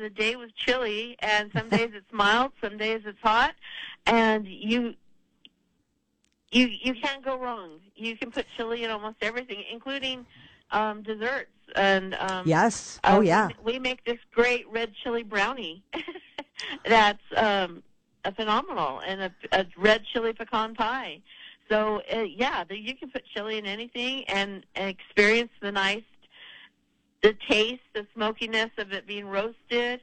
the day was chilly, and some days it's mild, some days it's hot, and you can't go wrong. You can put chili in almost everything, including desserts. And yes, oh yeah, we make this great red chili brownie that's phenomenal, and a red chili pecan pie. So you can put chili in anything and experience the taste, the smokiness of it being roasted.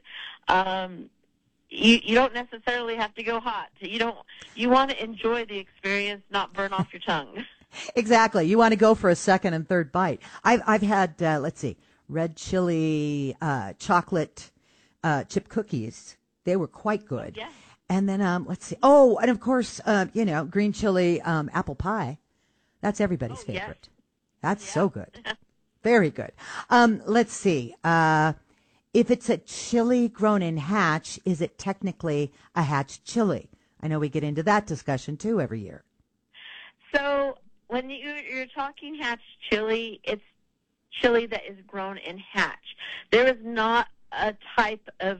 You don't necessarily have to go hot. You want to enjoy the experience, not burn off your tongue. Exactly. You want to go for a second and third bite. I've had red chili chocolate chip cookies. They were quite good. Yeah. And then Oh, and of course, green chili apple pie. That's everybody's favorite. Yes. That's so good. Very good. Let's see. If it's a chili grown in Hatch, is it technically a Hatch chili? I know we get into that discussion too every year. So when you're talking Hatch chili, it's chili that is grown in Hatch. There is not a type of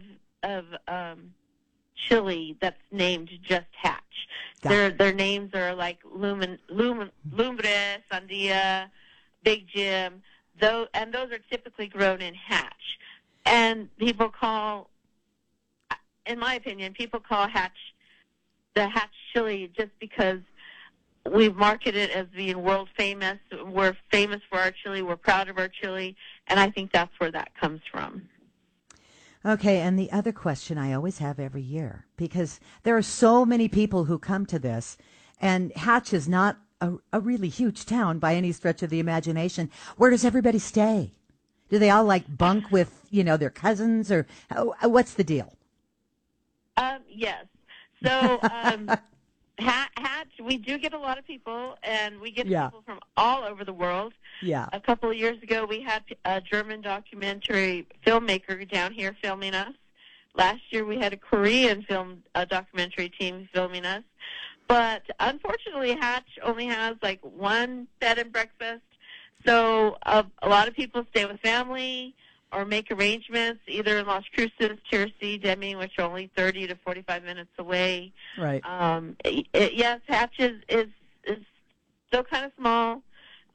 chili that's named just Hatch. Their names are like Lumbre, Sandia, Big Jim, and those are typically grown in Hatch. And people call, in my opinion, Hatch the Hatch chili just because we've marketed it as being world famous. We're famous for our chili. We're proud of our chili, and I think that's where that comes from. Okay, and the other question I always have every year, because there are so many people who come to this, and Hatch is not a really huge town by any stretch of the imagination. Where does everybody stay? Do they all bunk with, their cousins, or what's the deal? Yes. So Hatch, we do get a lot of people, and we get people from all over the world. Yeah. A couple of years ago, we had a German documentary filmmaker down here filming us. Last year, we had a Korean documentary team filming us. But unfortunately, Hatch only has one bed and breakfast. So a lot of people stay with family or make arrangements either in Las Cruces, Tiercy, Deming, which are only 30 to 45 minutes away. Right. Yes, Hatch is still kind of small,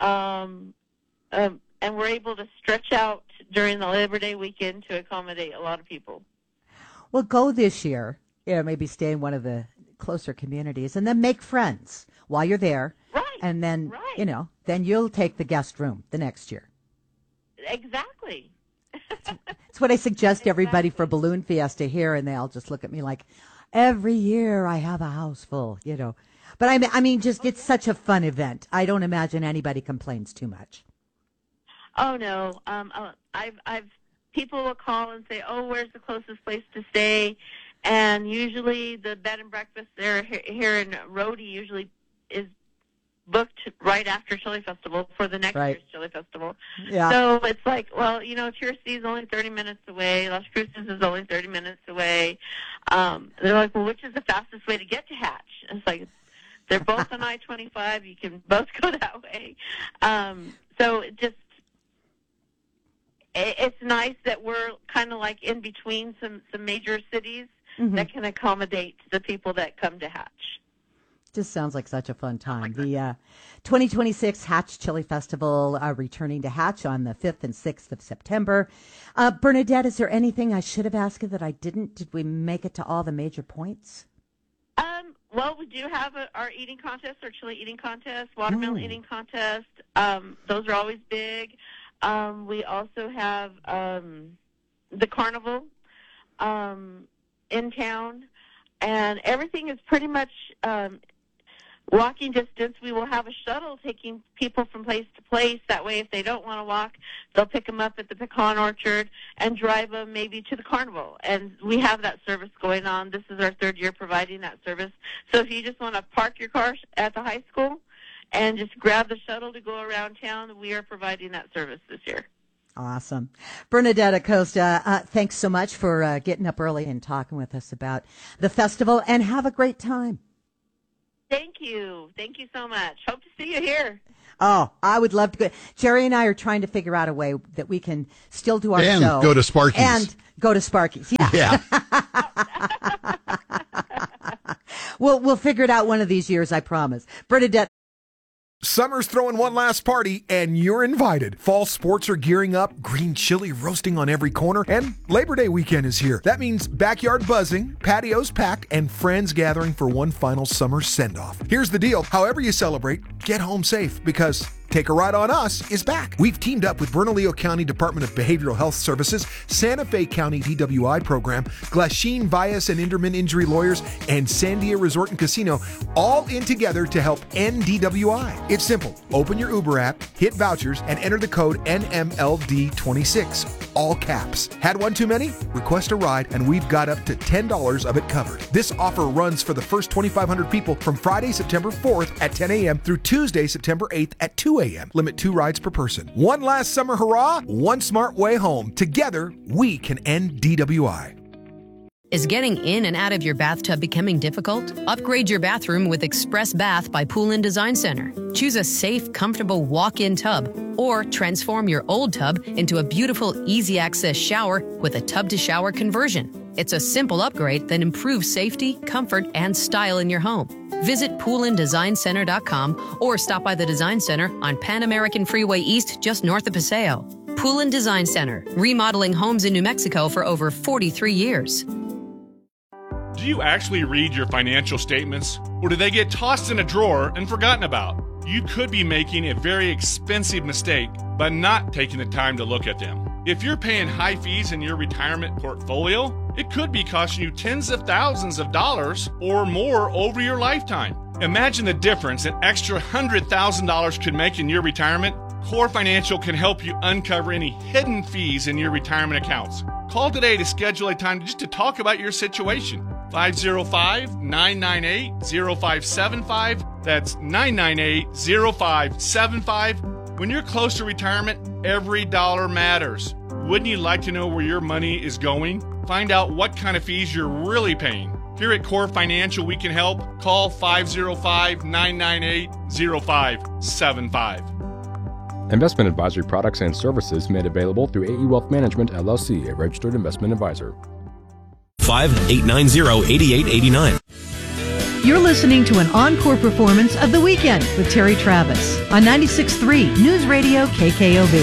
and we're able to stretch out during the Labor Day weekend to accommodate a lot of people. Well, go this year. Maybe stay in one of the closer communities, and then make friends while you're there. Right. And then, then you'll take the guest room the next year. Exactly. It's what I suggest everybody for Balloon Fiesta here, and they all just look at me like, every year I have a house full, But I mean, it's such a fun event. I don't imagine anybody complains too much. Oh no, I've people will call and say, "Oh, where's the closest place to stay?" And usually the bed and breakfast there here in Rhodey usually is booked right after Chili Festival for the next year's Chili Festival. Yeah. So it's Tiercy is only 30 minutes away. Las Cruces is only 30 minutes away. They're like, well, which is the fastest way to get to Hatch? And it's like, they're both on I-25. You can both go that way. So it's nice that we're kind of in between some major cities that can accommodate the people that come to Hatch. Just sounds like such a fun time. The 2026 Hatch Chili Festival returning to Hatch on the 5th and 6th of September. Bernadette, is there anything I should have asked you that I didn't? Did we make it to all the major points? Well, we do have our eating contest, our chili eating contest, watermelon eating contest. Those are always big. We also have the carnival in town, and everything is pretty much walking distance. We will have a shuttle taking people from place to place. That way, if they don't want to walk, they'll pick them up at the pecan orchard and drive them maybe to the carnival. And we have that service going on. This is our third year providing that service. So if you just want to park your car at the high school and just grab the shuttle to go around town, we are providing that service this year. Awesome. Bernadette Acosta, thanks so much for getting up early and talking with us about the festival, and have a great time. Thank you. Thank you so much. Hope to see you here. Oh, I would love to go. Jerry and I are trying to figure out a way that we can still do our show. And go to Sparky's. And go to Sparky's. Yeah. We'll figure it out one of these years, I promise. Bernadette. Summer's throwing one last party, and you're invited. Fall sports are gearing up, green chili roasting on every corner, and Labor Day weekend is here. That means backyard buzzing, patios packed, and friends gathering for one final summer send-off. Here's the deal. However you celebrate, get home safe, because Take a Ride on Us is back. We've teamed up with Bernalillo County Department of Behavioral Health Services, Santa Fe County DWI program, Glasheen Bias and Inderman Injury Lawyers, and Sandia Resort and Casino, all in together to help end DWI. It's simple. Open your Uber app, hit vouchers, and enter the code NMLD26. All caps. Had one too many? Request a ride, and we've got up to $10 of it covered. This offer runs for the first 2,500 people from Friday, September 4th at 10 a.m. through Tuesday, September 8th at 2 a.m. Limit 2 rides per person. One last summer hurrah, one smart way home. Together, we can end DWI. Is getting in and out of your bathtub becoming difficult? Upgrade your bathroom with Express Bath by Pool & Design Center. Choose a safe, comfortable walk-in tub, or transform your old tub into a beautiful, easy-access shower with a tub-to-shower conversion. It's a simple upgrade that improves safety, comfort, and style in your home. Visit poolanddesignCenter.com or stop by the Design Center on Pan American Freeway East, just north of Paseo. Pool & Design Center, remodeling homes in New Mexico for over 43 years. Do you actually read your financial statements, or do they get tossed in a drawer and forgotten about? You could be making a very expensive mistake by not taking the time to look at them. If you're paying high fees in your retirement portfolio, it could be costing you tens of thousands of dollars or more over your lifetime. Imagine the difference an extra $100,000 could make in your retirement. Core Financial can help you uncover any hidden fees in your retirement accounts. Call today to schedule a time just to talk about your situation. 505-998-0575. That's 998-0575. When you're close to retirement, every dollar matters. Wouldn't you like to know where your money is going? Find out what kind of fees you're really paying. Here at Core Financial, we can help. Call 505-998-0575. Investment advisory products and services made available through AE Wealth Management, LLC, a registered investment advisor. 5-890-8889. You're listening to an encore performance of The Weekend with Terry Travis on 96.3 News Radio KKOB.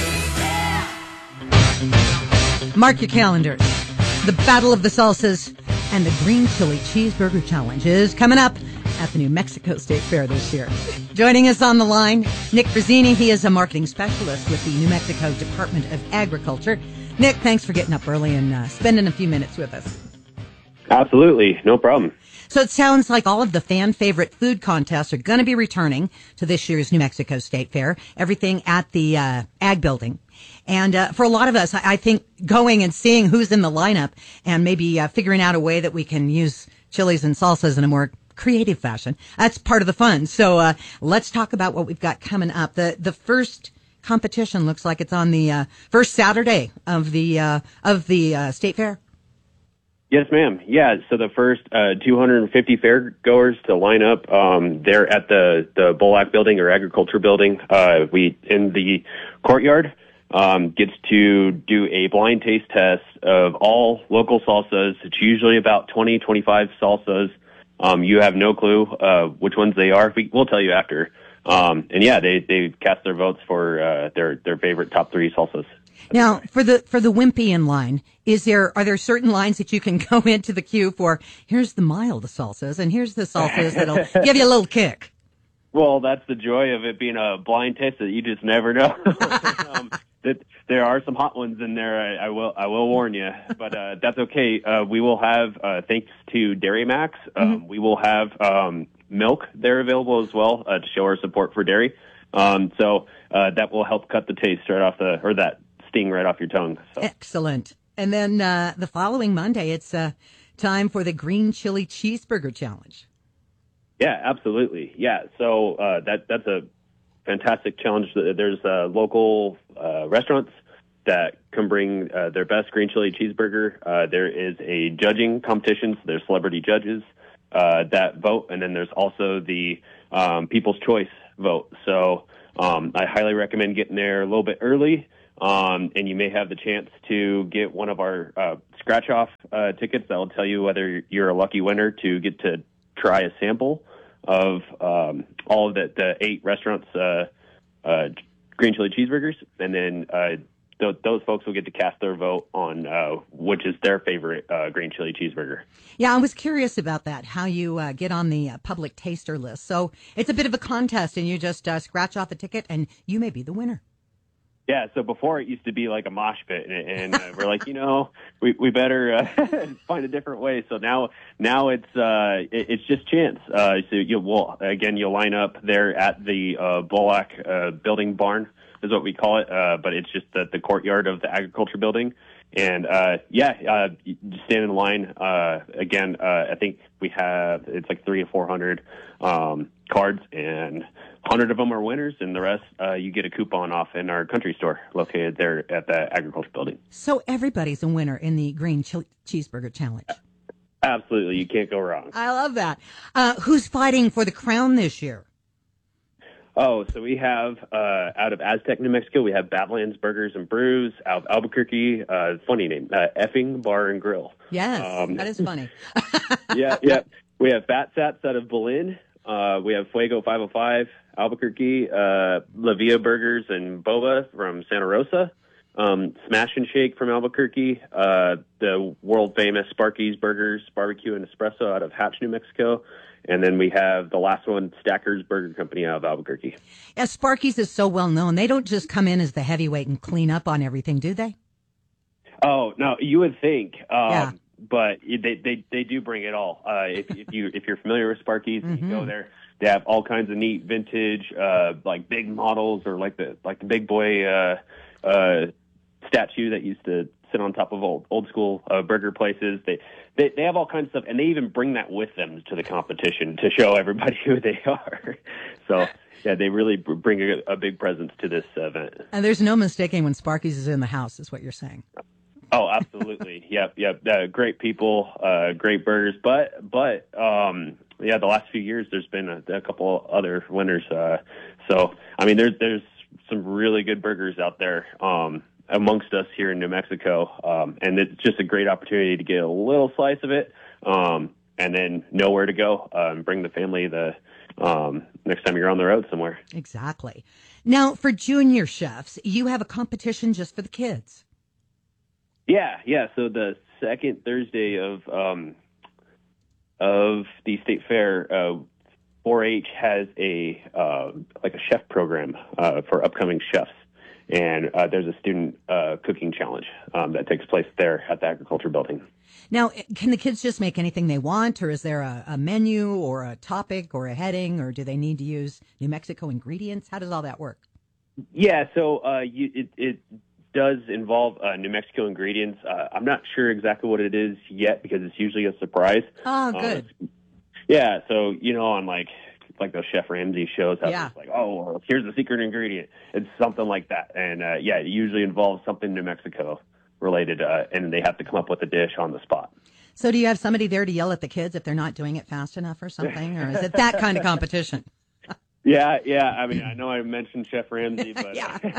Mark your calendars. The Battle of the Salsas and the Green Chili Cheeseburger Challenge is coming up at the New Mexico State Fair this year. Joining us on the line, Nick Brazzini. He is a marketing specialist with the New Mexico Department of Agriculture. Nick, thanks for getting up early and spending a few minutes with us. Absolutely, no problem. So it sounds like all of the fan favorite food contests are going to be returning to this year's New Mexico State Fair. Everything at the Ag Building. And for a lot of us, I think going and seeing who's in the lineup and maybe figuring out a way that we can use chilies and salsas in a more creative fashion, that's part of the fun. So let's talk about what we've got coming up. The first competition looks like it's on the first Saturday of the State Fair. Yes, ma'am. Yeah, so the first 250 fairgoers to line up, they're at the Bolac Building or Agriculture Building. We in the courtyard gets to do a blind taste test of all local salsas. It's usually about 20, 25 salsas. You have no clue which ones they are. We'll tell you after. And yeah, they cast their votes for their favorite top 3 salsas. Now, for the Wimpian line, are there certain lines that you can go into the queue for? Here's the mild salsas, and here's the salsas that'll give you a little kick. Well, that's the joy of it being a blind taste that you just never know. There are some hot ones in there. I will warn you, but that's okay. We will have thanks to Dairy Max. We will have milk there available as well to show our support for dairy. So that will help cut the taste right off that sting right off your tongue. So. Excellent. And then the following Monday, it's time for the Green Chili Cheeseburger Challenge. Yeah, absolutely. Yeah, so that's a fantastic challenge. There's local restaurants that can bring their best green chili cheeseburger. There is a judging competition, so there's celebrity judges. that vote. And then there's also the People's Choice vote. So I highly recommend getting there a little bit early. And you may have the chance to get one of our scratch-off tickets that will tell you whether you're a lucky winner to get to try a sample of all of the 8 restaurants' green chili cheeseburgers. And then those folks will get to cast their vote on which is their favorite green chili cheeseburger. Yeah, I was curious about that, how you get on the public taster list. So it's a bit of a contest, and you just scratch off a ticket, and you may be the winner. Yeah, so before it used to be like a mosh pit, and we're like, we better find a different way. So now it's just chance. So you'll line up there at the Bolac Building Barn is what we call it, but it's just the courtyard of the agriculture building. And just stand in line. I think we have it's like 300 or 400 cards, and 100 of them are winners, and the rest you get a coupon off in our country store located there at the agriculture building. So everybody's a winner in the Green Cheeseburger Challenge. Absolutely, you can't go wrong. I love that. Who's fighting for the crown this year? Oh, so we have out of Aztec, New Mexico, we have Badlands Burgers and Brews. Out of Albuquerque, funny name, Effing Bar and Grill. Yes, that is funny. Yeah. We have Fat Sats out of Berlin. We have Fuego 505, Albuquerque, La Via Burgers and Boba from Santa Rosa, Smash and Shake from Albuquerque, the world-famous Sparky's Burgers, Barbecue and Espresso out of Hatch, New Mexico, and then we have the last one, Stacker's Burger Company out of Albuquerque. Yeah, Sparky's is so well known. They don't just come in as the heavyweight and clean up on everything, do they? Oh, no, you would think. Yeah. But they do bring it all. If you're familiar with Sparky's, and you go there, they have all kinds of neat vintage, like big models, or like the big boy statue that used to sit on top of old school burger places. They have all kinds of stuff, and they even bring that with them to the competition to show everybody who they are. So yeah, they really bring a big presence to this event. And there's no mistaking when Sparky's is in the house, is what you're saying. Oh, absolutely. Yep. Great people, great burgers. But the last few years there's been a couple other winners. So I mean, there's some really good burgers out there amongst us here in New Mexico, and it's just a great opportunity to get a little slice of it, and then know where to go and bring the family the next time you're on the road somewhere. Exactly. Now, for junior chefs, you have a competition just for the kids. Yeah. So the second Thursday of the state fair, 4-H has a chef program for upcoming chefs, and there's a student cooking challenge that takes place there at the agriculture building. Now, can the kids just make anything they want, or is there a menu or a topic or a heading, or do they need to use New Mexico ingredients? How does all that work? Yeah, so it does involve New Mexico ingredients. I'm not sure exactly what it is yet because it's usually a surprise. Oh, good. Yeah, so on like those Chef Ramsay shows, how it's like, oh, well, here's the secret ingredient. It's something like that, and it usually involves something New Mexico related, and they have to come up with a dish on the spot. So, do you have somebody there to yell at the kids if they're not doing it fast enough or something, or is it that kind of competition? Yeah. I mean, I know I mentioned Chef Ramsay, but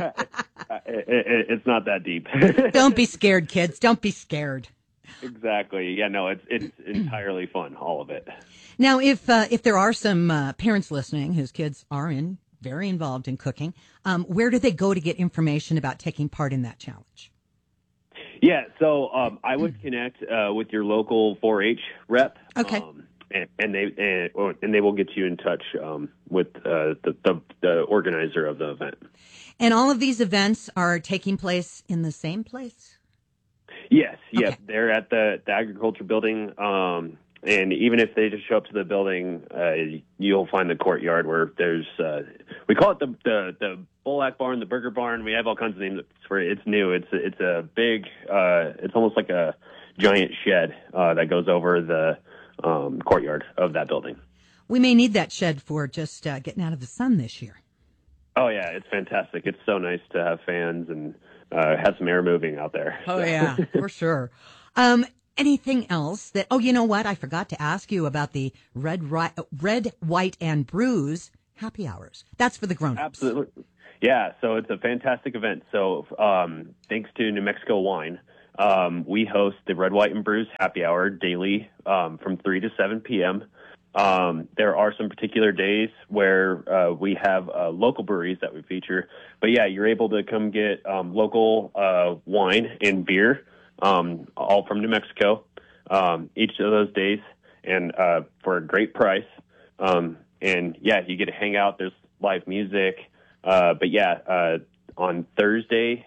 it's not that deep. Don't be scared, kids. Don't be scared. Exactly. Yeah, no, it's entirely fun, all of it. Now, if there are some parents listening whose kids are very involved in cooking, where do they go to get information about taking part in that challenge? Yeah, so I would connect with your local 4-H rep. Okay. And they will get you in touch with the organizer of the event. And all of these events are taking place in the same place? Yes. Okay. Yeah, they're at the agriculture building. And even if they just show up to the building, you'll find the courtyard where there's we call it the Bolac Barn, the Burger Barn. We have all kinds of names for it. It's new. It's a big. It's almost like a giant shed that goes over the courtyard of that building. We may need that shed for just getting out of the sun this year. Oh yeah, it's fantastic. It's so nice to have fans and have some air moving out there. Oh yeah, for sure. anything else that, oh, you know what? I forgot to ask you about the red, white, and brews happy hours. That's for the grown-ups. Absolutely. Yeah, so it's a fantastic event. So thanks to New Mexico Wine, we host the Red, White, and Brews happy hour daily from 3 to 7 p.m. There are some particular days where we have local breweries that we feature. But, yeah, you're able to come get local wine and beer, all from New Mexico, each of those days, and for a great price. And, yeah, you get to hang out. There's live music. But, yeah, on Thursday,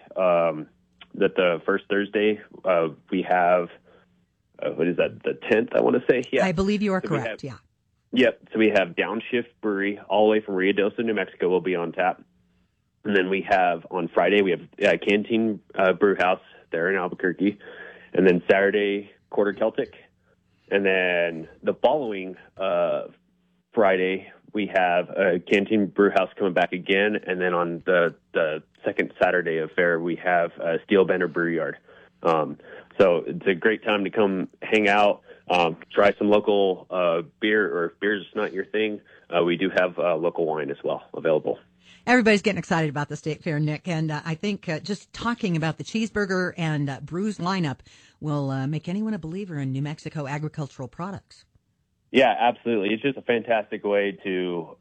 the first Thursday, we have, what is that, the 10th, I want to say? Yeah. I believe you are correct, yeah. Yep. So we have Downshift Brewery all the way from Ruidoso, New Mexico will be on tap. And then we have, on Friday, we have Canteen Brew House there in Albuquerque. And then Saturday, Quarter Celtic. And then the following Friday, we have Canteen Brew House coming back again. And then on the second Saturday of fair, we have Steel Bender Brew Yard. So it's a great time to come hang out, try some local beer, or if beer's not your thing, we do have local wine as well available. Everybody's getting excited about the State Fair, Nick, and I think just talking about the cheeseburger and brews lineup will make anyone a believer in New Mexico agricultural products. Yeah, absolutely. It's just a fantastic way to,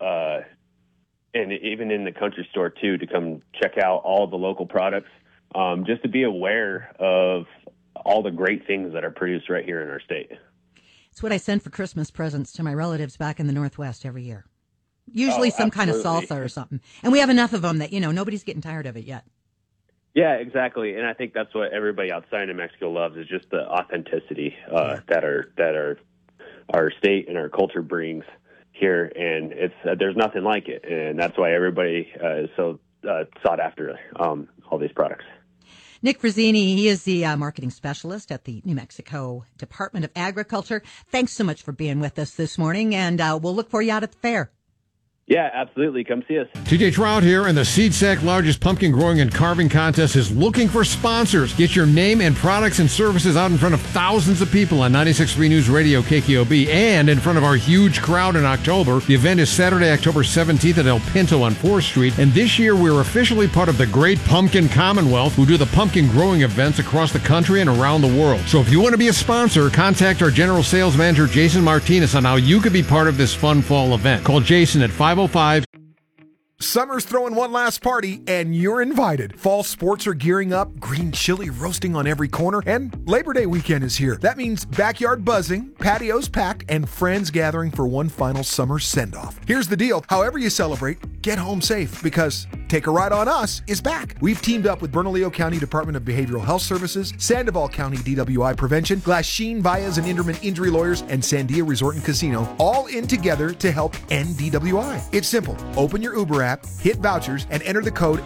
and even in the country store too, to come check out all the local products, just to be aware of all the great things that are produced right here in our state. It's what I send for Christmas presents to my relatives back in the Northwest every year. Usually some kind of salsa or something. And we have enough of them that, nobody's getting tired of it yet. Yeah, exactly. And I think that's what everybody outside of Mexico loves, is just the authenticity that our state and our culture brings here. And it's there's nothing like it. And that's why everybody is so sought after all these products. Nick Frazzini, he is the marketing specialist at the New Mexico Department of Agriculture. Thanks so much for being with us this morning, and we'll look for you out at the fair. Yeah, absolutely. Come see us. TJ Trout here, and the SeedSack largest pumpkin growing and carving contest is looking for sponsors. Get your name and products and services out in front of thousands of people on 96.3 News Radio KKOB and in front of our huge crowd in October. The event is Saturday, October 17th at El Pinto on 4th Street, and this year we're officially part of the Great Pumpkin Commonwealth, who do the pumpkin growing events across the country and around the world. So if you want to be a sponsor, contact our General Sales Manager, Jason Martinez, on how you could be part of this fun fall event. Call Jason at 505. Summer's throwing one last party, and you're invited. Fall sports are gearing up, green chili roasting on every corner, and Labor Day weekend is here. That means backyard buzzing, patios packed, and friends gathering for one final summer send-off. Here's the deal. However you celebrate, get home safe, because Take a Ride on Us is back. We've teamed up with Bernalillo County Department of Behavioral Health Services, Sandoval County DWI Prevention, Glasheen, Baez, and Inderman Injury Lawyers, and Sandia Resort and Casino, all in together to help end DWI. It's simple. Open your Uber app, hit vouchers, and enter the code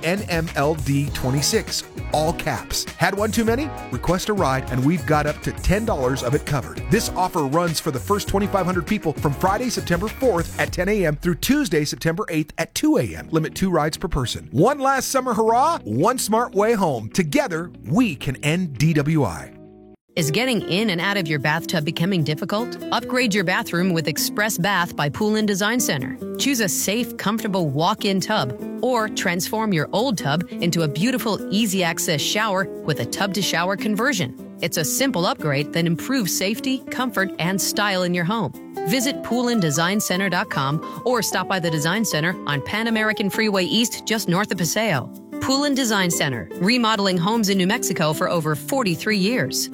NMLD26, all caps. Had one too many? Request a ride, and we've got up to $10 of it covered. This offer runs for the first 2,500 people from Friday, September 4th at 10 a.m. through Tuesday, September 8th at 2 a.m. Limit 2 rides per person. One last summer hurrah, one smart way home. Together, we can end DWI. Is getting in and out of your bathtub becoming difficult? Upgrade your bathroom with Express Bath by Pool & Design Center. Choose a safe, comfortable walk-in tub, or transform your old tub into a beautiful, easy-access shower with a tub-to-shower conversion. It's a simple upgrade that improves safety, comfort, and style in your home. Visit poolanddesignCenter.com or stop by the Design Center on Pan American Freeway East, just north of Paseo. Pool & Design Center, remodeling homes in New Mexico for over 43 years.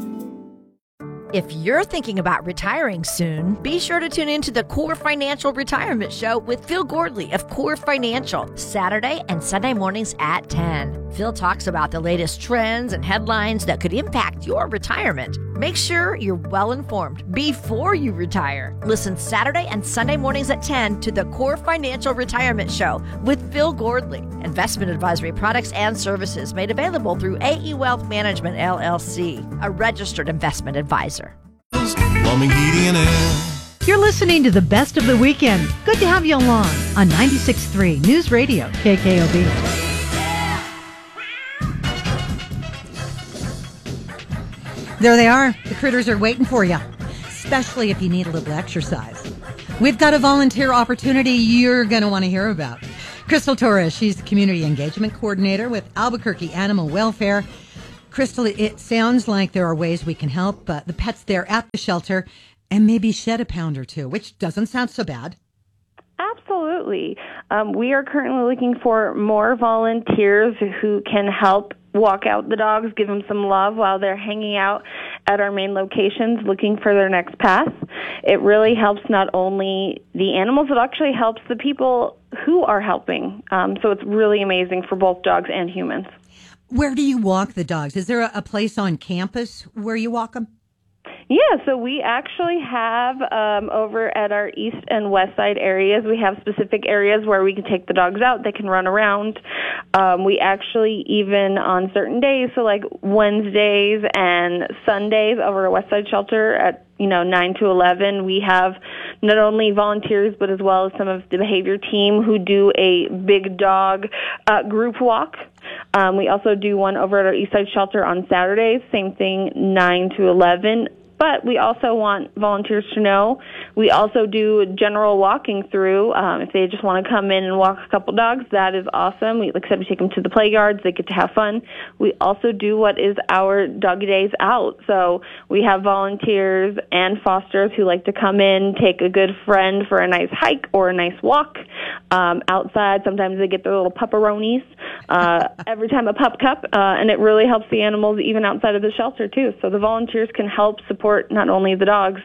If you're thinking about retiring soon, be sure to tune into the Core Financial Retirement Show with Phil Gordley of Core Financial, Saturday and Sunday mornings at 10. Phil talks about the latest trends and headlines that could impact your retirement. Make sure you're well informed before you retire. Listen Saturday and Sunday mornings at 10 to the Core Financial Retirement Show with Phil Gordley. Investment advisory products and services made available through AE Wealth Management, LLC, a registered investment advisor. Plumbing, heating, and air. You're listening to the best of the weekend. Good to have you along on 96.3 News Radio, KKOB. There they are. The critters are waiting for you, especially if you need a little exercise. We've got a volunteer opportunity you're going to want to hear about. Crystal Torres, she's the Community Engagement Coordinator with Albuquerque Animal Welfare. Crystal, it sounds like there are ways we can help the pets there at the shelter and maybe shed a pound or two, which doesn't sound so bad. Absolutely. We are currently looking for more volunteers who can help walk out the dogs, give them some love while they're hanging out at our main locations looking for their next pass. It really helps not only the animals, it actually helps the people who are helping. So it's really amazing for both dogs and humans. Where do you walk the dogs? Is there a place on campus where you walk them? Yeah, so we actually have over at our east and west side areas, we have specific areas where we can take the dogs out. They can run around. We actually, even on certain days, so like Wednesdays and Sundays over at West Side Shelter at 9 to 11, we have not only volunteers but as well as some of the behavior team who do a big dog group walk. We also do one over at our East Side Shelter on Saturdays, same thing, 9 to 11. But we also want volunteers to know we also do general walking through. If they just want to come in and walk a couple dogs, that is awesome. Like I said, we take them to the play yards. They get to have fun. We also do what is our doggy days out. So we have volunteers and fosters who like to come in, take a good friend for a nice hike or a nice walk outside. Sometimes they get their little pupperonis every time a pup cup, and it really helps the animals even outside of the shelter too. So the volunteers can help support not only the dogs,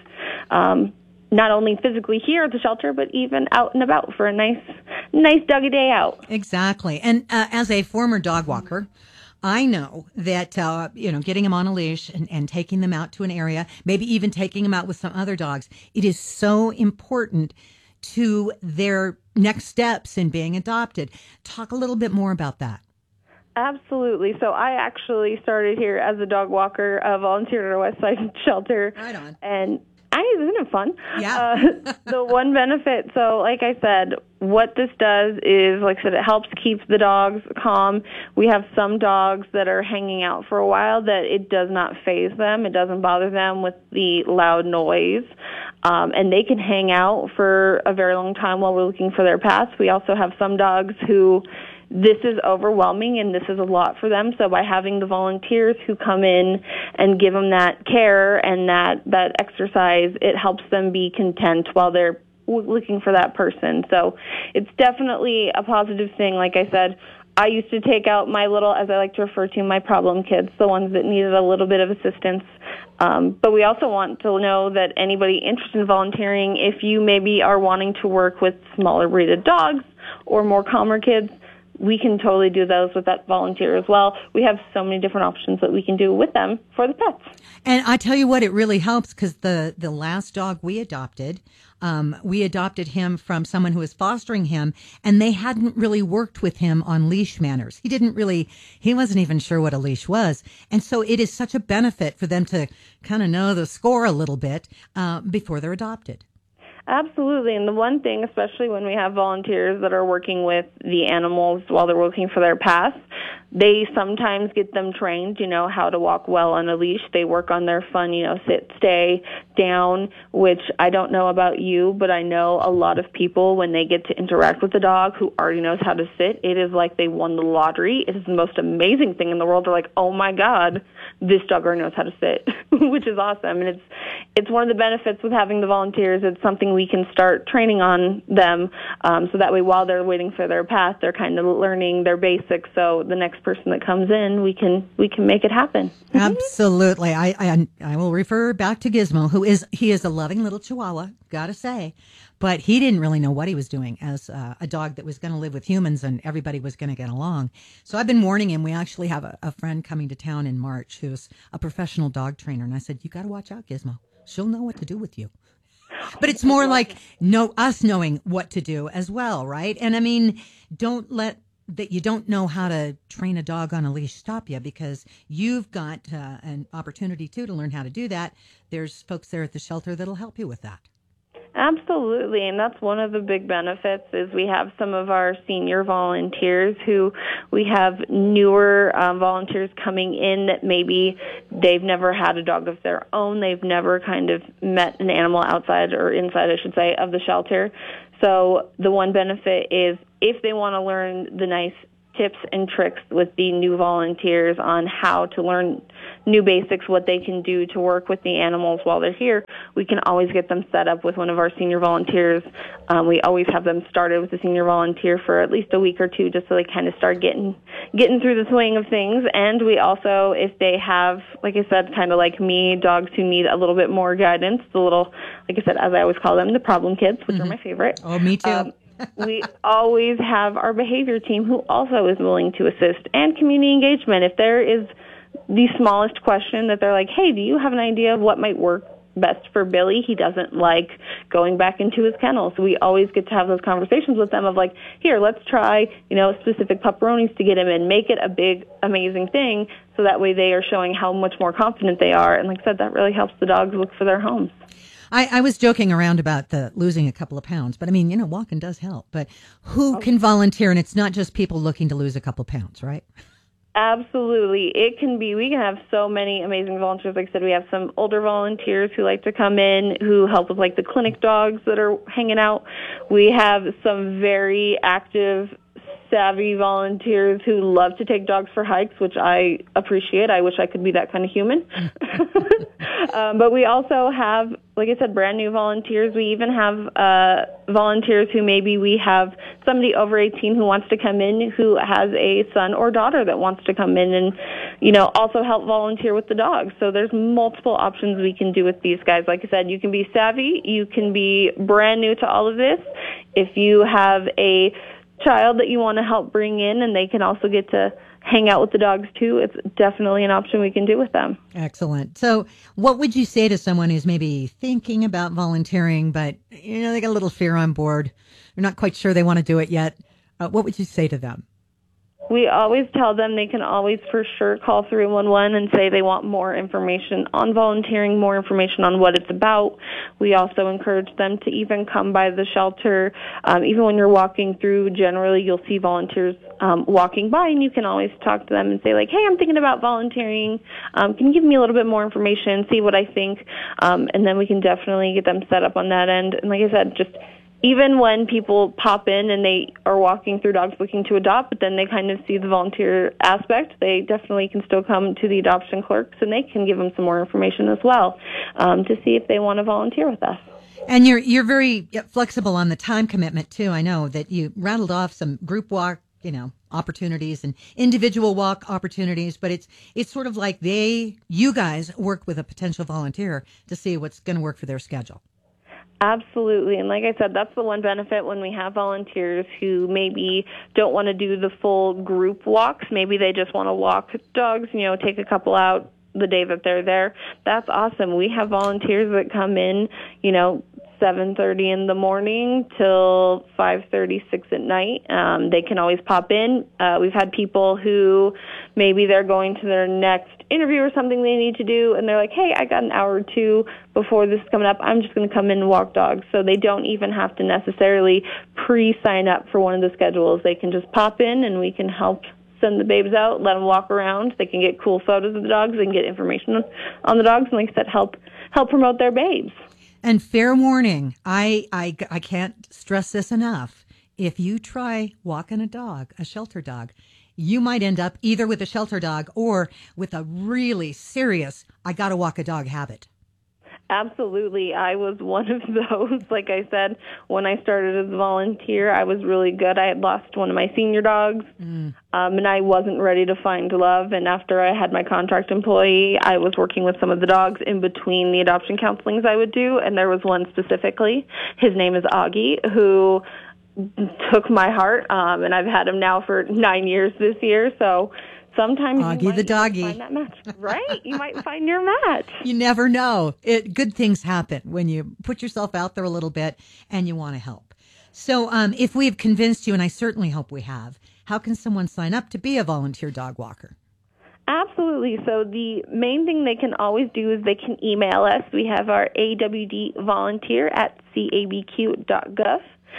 not only physically here at the shelter, but even out and about for a nice doggy day out. Exactly. And as a former dog walker, I know that, getting them on a leash and taking them out to an area, maybe even taking them out with some other dogs, it is so important to their next steps in being adopted. Talk a little bit more about that. Absolutely. So I actually started here as a dog walker, volunteered at our West Side Shelter. Right on. And isn't it fun? Yeah. The one benefit, so like I said, what this does is, like I said, it helps keep the dogs calm. We have some dogs that are hanging out for a while that it does not faze them. It doesn't bother them with the loud noise. And they can hang out for a very long time while we're looking for their pass. We also have some dogs who this is overwhelming and this is a lot for them. So by having the volunteers who come in and give them that care and that exercise, it helps them be content while they're looking for that person. So it's definitely a positive thing. Like I said, I used to take out my little, as I like to refer to, my problem kids, the ones that needed a little bit of assistance. But we also want to know that anybody interested in volunteering, if you maybe are wanting to work with smaller breeded dogs or more calmer kids, we can totally do those with that volunteer as well. We have so many different options that we can do with them for the pets. And I tell you what, it really helps because the last dog we adopted him from someone who was fostering him, and they hadn't really worked with him on leash manners. He wasn't even sure what a leash was. And so it is such a benefit for them to kind of know the score a little bit before they're adopted. Absolutely. And the one thing, especially when we have volunteers that are working with the animals while they're looking for their pass, they sometimes get them trained, how to walk well on a leash. They work on their fun, sit, stay, down, which I don't know about you, but I know a lot of people, when they get to interact with the dog who already knows how to sit, it is like they won the lottery. It is the most amazing thing in the world. They're like, oh my God, this dog already knows how to sit, which is awesome. And it's one of the benefits with having the volunteers. It's something we can start training on them, so that way while they're waiting for their path, they're kind of learning their basics. So the next person that comes in, we can make it happen. Absolutely. I will refer back to Gizmo, he is a loving little Chihuahua, gotta say, but he didn't really know what he was doing as a dog that was going to live with humans and everybody was going to get along. So I've been warning him. We actually have a friend coming to town in March who's a professional dog trainer, and I said, you got to watch out, Gizmo. She'll know what to do with you. But it's more like us knowing what to do as well, right? And I mean, don't let that you don't know how to train a dog on a leash stop you, because you've got an opportunity to learn how to do that. There's folks there at the shelter that'll help you with that. Absolutely, and that's one of the big benefits is we have some of our senior volunteers who we have newer volunteers coming in that maybe they've never had a dog of their own. They've never kind of met an animal outside or inside, I should say, of the shelter. So the one benefit is if they want to learn the nice tips and tricks with the new volunteers on how to learn new basics, what they can do to work with the animals while they're here, we can always get them set up with one of our senior volunteers. We always have them started with a senior volunteer for at least a week or two just so they kind of start getting through the swing of things. And we also, if they have, like I said, kind of like me, dogs who need a little bit more guidance, the little, like I said, as I always call them, the problem kids, which are my favorite. Oh, me too. We always have our behavior team who also is willing to assist, and community engagement. If there is the smallest question that they're like, hey, do you have an idea of what might work best for Billy? He doesn't like going back into his kennel. So we always get to have those conversations with them of like, here, let's try, specific pupperonis to get him in, make it a big, amazing thing. So that way they are showing how much more confident they are. And like I said, that really helps the dogs look for their homes. I was joking around about the losing a couple of pounds, but I mean, walking does help. But who can volunteer? And it's not just people looking to lose a couple of pounds, right? Absolutely. It can be. We can have so many amazing volunteers. Like I said, we have some older volunteers who like to come in, who help with like the clinic dogs that are hanging out. We have some very active, savvy volunteers who love to take dogs for hikes, which I appreciate. I wish I could be that kind of human. But we also have, like I said, brand new volunteers. We even have volunteers who maybe we have somebody over 18 who wants to come in who has a son or daughter that wants to come in and, also help volunteer with the dogs. So there's multiple options we can do with these guys. Like I said, you can be savvy. You can be brand new to all of this. If you have a child that you want to help bring in and they can also get to hang out with the dogs too, it's definitely an option we can do with them. Excellent. So what would you say to someone who's maybe thinking about volunteering, but they got a little fear on board, they're not quite sure they want to do it yet? What would you say to them? We always tell them they can always for sure call 311 and say they want more information on volunteering, more information on what it's about. We also encourage them to even come by the shelter. Even when you're walking through, generally you'll see volunteers walking by, and you can always talk to them and say like, hey, I'm thinking about volunteering. Can you give me a little bit more information, see what I think? And then we can definitely get them set up on that end. And like I said, just even when people pop in and they are walking through dogs looking to adopt, but then they kind of see the volunteer aspect, they definitely can still come to the adoption clerks and they can give them some more information as well to see if they want to volunteer with us. And you're very flexible on the time commitment too. I know that you rattled off some group walk, opportunities and individual walk opportunities, but it's sort of like you guys work with a potential volunteer to see what's going to work for their schedule. Absolutely. And like I said, that's the one benefit when we have volunteers who maybe don't want to do the full group walks. Maybe they just want to walk dogs, take a couple out the day that they're there. That's awesome. We have volunteers that come in, 7:30 in the morning till 5:30, 6 at night. They can always pop in. We've had people who maybe they're going to their next interview or something they need to do, and they're like, hey, I got an hour or two before this is coming up. I'm just going to come in and walk dogs. So they don't even have to necessarily pre-sign up for one of the schedules. They can just pop in, and we can help send the babes out, let them walk around. They can get cool photos of the dogs. They can get information on the dogs, and like I said, help promote their babes. And fair warning, I can't stress this enough. If you try walking a shelter dog, you might end up either with a shelter dog or with a really serious, I got to walk a dog habit. Absolutely. I was one of those. Like I said, when I started as a volunteer, I was really good. I had lost one of my senior dogs, and I wasn't ready to find love. And after I had my contract employee, I was working with some of the dogs in between the adoption counselings I would do, and there was one specifically. His name is Augie, who took my heart, and I've had him now for 9 years this year, so sometimes Augie you might the doggy. find that match. Right? You might find your match. You never know. Good things happen when you put yourself out there a little bit and you want to help. So if we've convinced you, and I certainly hope we have, how can someone sign up to be a volunteer dog walker? Absolutely. So the main thing they can always do is they can email us. We have our awdvolunteer@cabq.gov.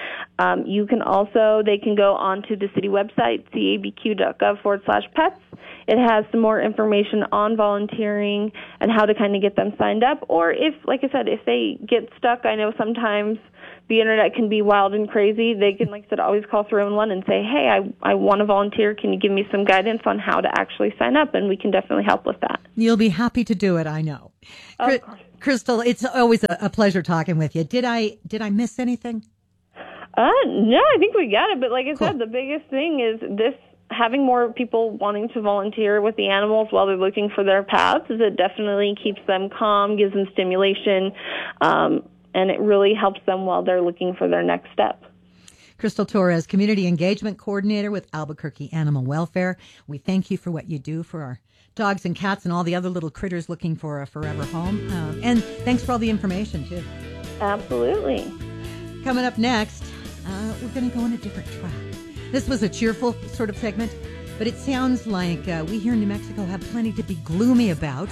They can go onto the city website, cabq.gov/pets. It has some more information on volunteering and how to kind of get them signed up. Or if, like I said, if they get stuck, I know sometimes the internet can be wild and crazy. They can, like I said, always call 311 and say, hey, I want to volunteer. Can you give me some guidance on how to actually sign up? And we can definitely help with that. You'll be happy to do it, I know. Crystal, it's always a pleasure talking with you. Did I miss anything? No, I think we got it. But like I said, the biggest thing is having more people wanting to volunteer with the animals while they're looking for their paths. Is it definitely keeps them calm, gives them stimulation, and it really helps them while they're looking for their next step. Crystal Torres, Community Engagement Coordinator with Albuquerque Animal Welfare. We thank you for what you do for our dogs and cats and all the other little critters looking for a forever home. And thanks for all the information, too. Absolutely. Coming up next, we're going to go on a different track. This was a cheerful sort of segment, but it sounds like we here in New Mexico have plenty to be gloomy about.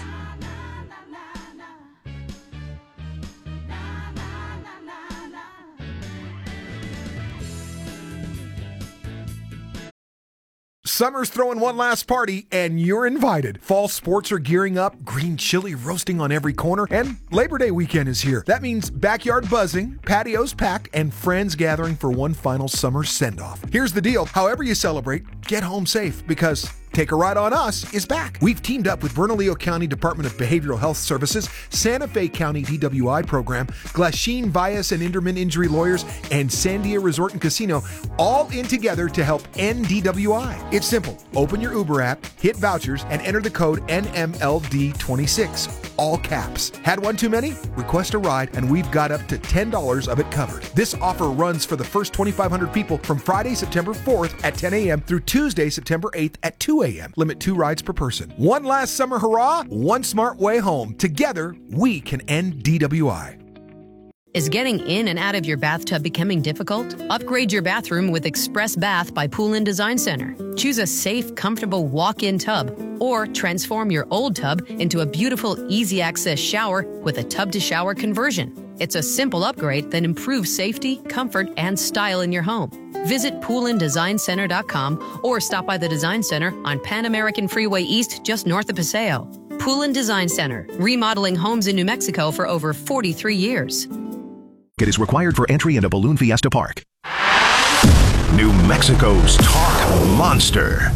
Summer's throwing one last party, and you're invited. Fall sports are gearing up, green chili roasting on every corner, and Labor Day weekend is here. That means backyard buzzing, patios packed, and friends gathering for one final summer send-off. Here's the deal. However you celebrate, get home safe, because Take a Ride on Us is back. We've teamed up with Bernalillo County Department of Behavioral Health Services, Santa Fe County DWI program, Glasheen Bias and Inderman Injury Lawyers, and Sandia Resort and Casino, all in together to help end DWI. It's simple. Open your Uber app, hit vouchers, and enter the code NMLD26. All caps. Had one too many? Request a ride, and we've got up to $10 of it covered. This offer runs for the first 2,500 people from Friday, September 4th at 10 a.m. through Tuesday, September 8th at 2 a.m. Limit 2 rides per person. One last summer hurrah, one smart way home. Together, we can end DWI. Is getting in and out of your bathtub becoming difficult? Upgrade your bathroom with Express Bath by Pool & Design Center. Choose a safe, comfortable walk-in tub, or transform your old tub into a beautiful, easy-access shower with a tub-to-shower conversion. It's a simple upgrade that improves safety, comfort, and style in your home. Visit poolanddesignCenter.com or stop by the Design Center on Pan American Freeway East, just north of Paseo. Pool & Design Center, remodeling homes in New Mexico for over 43 years. It is required for entry into Balloon Fiesta Park. New Mexico's talk monster.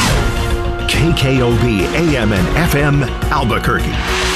KKOB AM and FM Albuquerque.